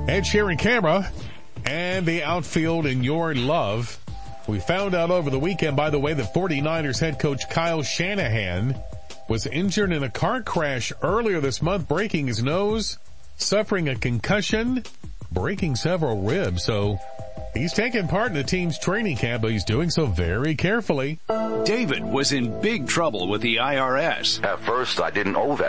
Ed Sheeran camera and the outfield in your love. We found out over the weekend, by the way, that 49ers head coach Kyle Shanahan was injured in a car crash earlier this month, breaking his nose, suffering a concussion, breaking several ribs. So he's taking part in the team's training camp, but he's doing so very carefully. David was in big trouble with the IRS. At first, I didn't owe that